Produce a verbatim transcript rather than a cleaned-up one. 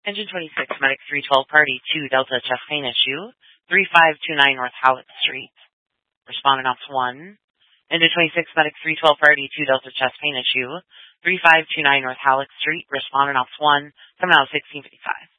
Engine twenty-six, Medic three twelve, Party two, Delta, chest pain issue, three five two nine North Howard Street. Responding off one. Engine twenty-six, Medic three twelve, Party two, Delta, chest pain issue, three five two nine North Halleck Street. Responding off one, coming out sixteen fifty-five.